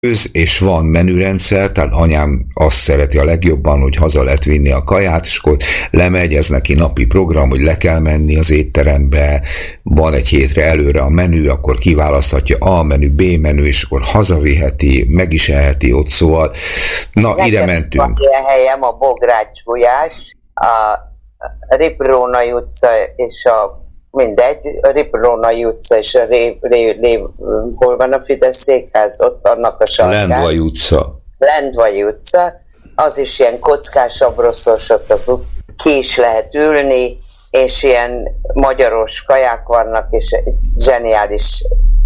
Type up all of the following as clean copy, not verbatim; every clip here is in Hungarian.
és van menürendszer, tehát anyám azt szereti a legjobban, hogy haza lehet vinni a kaját, és akkor lemegy, ez neki napi program, hogy le kell menni az étterembe, van egy hétre előre a menü, akkor kiválaszthatja A menü, B menü, és akkor hazaviheti, meg is eheti ott, szóval nekem ide mentünk. Van ilyen helyem, a Bogrács Gulyás, a Riprónai utca és a Riprónai utca és hol van a Fidesz székház, ott annak a sarkán. Lendvai utca, az is ilyen kockásabb, rosszos, ott ki is lehet ülni, és ilyen magyaros kaják vannak, és zseniális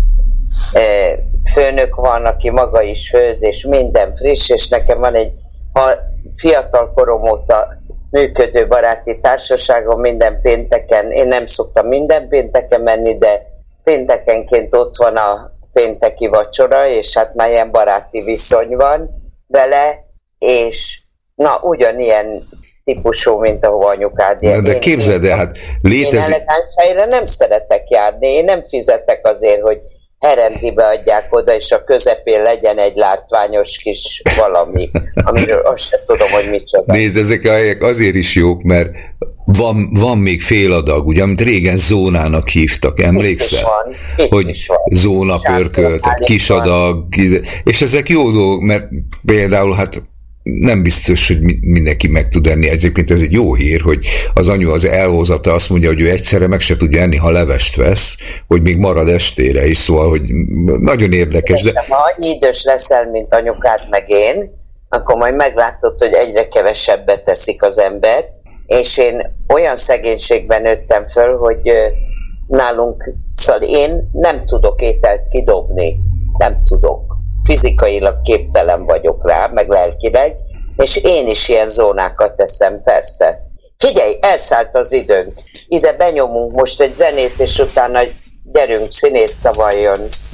főnök van, aki maga is főz, és minden friss, és nekem van egy fiatal korom óta működő baráti társaságom minden pénteken. Én nem szoktam minden pénteken menni, de péntekenként ott van a pénteki vacsora, és hát már ilyen baráti viszony van vele, és ugyanilyen típusú, mint ahova anyukád jön. De képzeld el, hát létezik... Én elegáns helyre nem szeretek járni, én nem fizetek azért, hogy Herendibe adják oda, és a közepén legyen egy látványos kis valami, amiről azt sem tudom, hogy micsoda. Nézd, ezek a helyek azért is jók, mert van még fél adag, ugye, amit régen zónának hívtak, emlékszel? Hogy zónapörkölt, kis adag, és ezek jó dolgok, mert például hát nem biztos, hogy mindenki meg tud enni. Egyébként ez egy jó hír, hogy az anyu az elhozata azt mondja, hogy ő egyszerre meg se tudja enni, ha levest vesz, hogy még marad estére is, szóval, hogy nagyon érdekes. De... Ha annyi idős leszel, mint anyukád meg én, akkor majd meglátod, hogy egyre kevesebbet teszik az ember, és én olyan szegénységben nőttem föl, hogy nálunk, szóval én nem tudok ételt kidobni, nem tudok. Fizikailag képtelen vagyok rá, meg lelkileg, és én is ilyen zónákat teszem, persze. Figyelj, elszállt az időnk. Ide benyomunk most egy zenét, és utána gyerünk, színész szavaljon.